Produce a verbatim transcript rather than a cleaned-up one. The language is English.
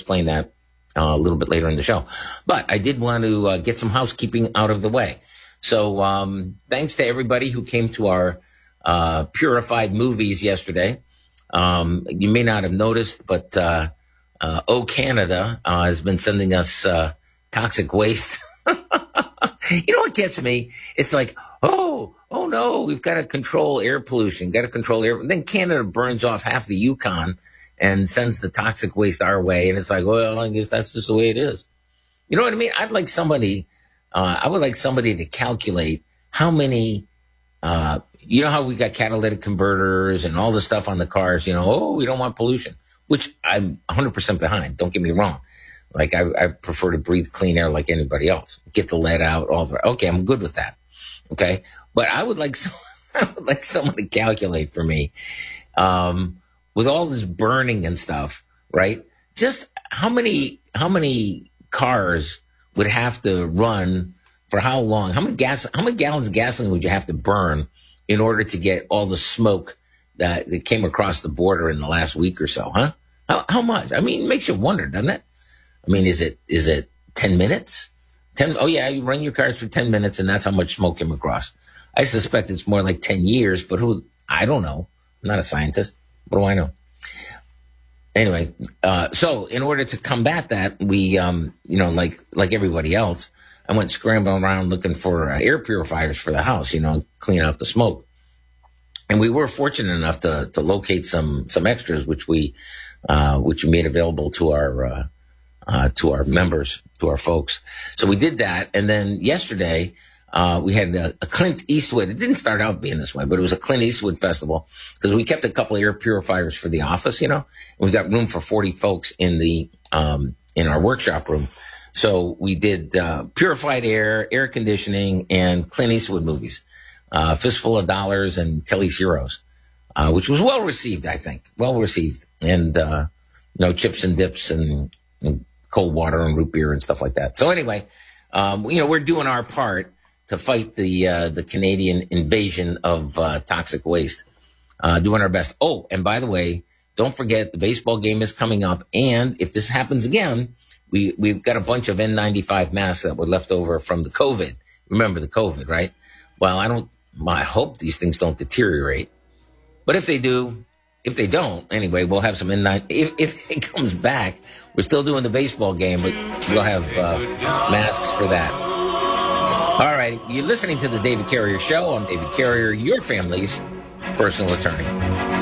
explain that uh, a little bit later in the show. But I did want to uh, get some housekeeping out of the way. So um, thanks to everybody who came to our uh, Purified movies yesterday. Um, you may not have noticed, but uh, uh, O Canada uh, has been sending us uh, toxic waste. You know what gets me? It's like, oh, oh no, we've got to control air pollution, got to control air. Then Canada burns off half the Yukon and sends the toxic waste our way. And it's like, well, I guess that's just the way it is. You know what I mean? I'd like somebody, uh, I would like somebody to calculate how many, uh, you know how we got catalytic converters and all the stuff on the cars, you know, oh, we don't want pollution, which I'm one hundred percent behind. Don't get me wrong. Like, I, I prefer to breathe clean air like anybody else. Get the lead out, all the, okay, I'm good with that. Okay. But I would like, some, I would like someone to calculate for me, um, with all this burning and stuff, right? Just how many, how many cars would have to run for how long? How many gas, how many gallons of gasoline would you have to burn in order to get all the smoke that, that came across the border in the last week or so, huh? How, how much? I mean, it makes you wonder, doesn't it? I mean, is it, is it ten minutes? ten, oh yeah, you run your cars for ten minutes and that's how much smoke came across. I suspect it's more like ten years, but who, I don't know. I'm not a scientist. What do I know? Anyway, uh, so in order to combat that, we, um, you know, like, like everybody else, I went scrambling around looking for uh, air purifiers for the house, you know, clean out the smoke. And we were fortunate enough to, to locate some, some extras, which we, uh, which we made available to our, uh, Uh, to our members, to our folks. So we did that. And then yesterday, uh, we had a, a Clint Eastwood. It didn't start out being this way, but it was a Clint Eastwood festival because we kept a couple of air purifiers for the office, you know, and we got room for forty folks in the, um, in our workshop room. So we did, uh, purified air, air conditioning, and Clint Eastwood movies, uh, Fistful of Dollars and Kelly's Heroes, uh, which was well received, I think, well received. And, uh, you know, chips and dips and, and cold water and root beer and stuff like that. So anyway, um, you know, we're doing our part to fight the uh, the Canadian invasion of uh, toxic waste, uh, doing our best. Oh, and by the way, don't forget the baseball game is coming up. And if this happens again, we, we've got a bunch of N ninety-five masks that were left over from the COVID. Remember the COVID, right? Well, I don't, I hope these things don't deteriorate. But if they do, If they don't, anyway, we'll have some N ninety-five. If, if it comes back, we're still doing the baseball game, but we'll have uh, masks for that. All right. You're listening to the David Carrier Show. I'm David Carrier, your family's personal attorney.